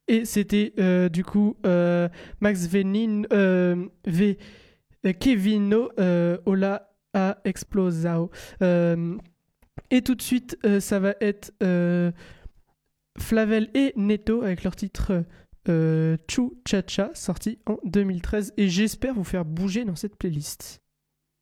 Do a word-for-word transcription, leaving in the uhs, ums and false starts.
Et c'était euh, du coup euh, Max Venin, euh, V, euh, Kevino, euh, Ola a Explosao. Euh, et tout de suite, euh, ça va être euh, Flavel et Neto avec leur titre euh, Chou Cha Cha, sorti en deux mille treize. Et j'espère vous faire bouger dans cette playlist.